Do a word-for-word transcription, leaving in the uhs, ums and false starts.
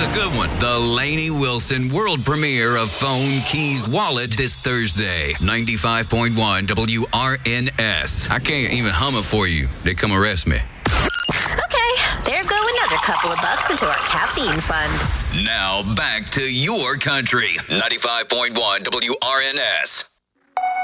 a good one. The Lainey Wilson world premiere of Phone Keys Wallet this Thursday. ninety-five point one W R N S. I can't even hum it for you. They come arrest me. Okay, there go another couple of bucks into our caffeine fund. Now back to your country. ninety-five point one W R N S.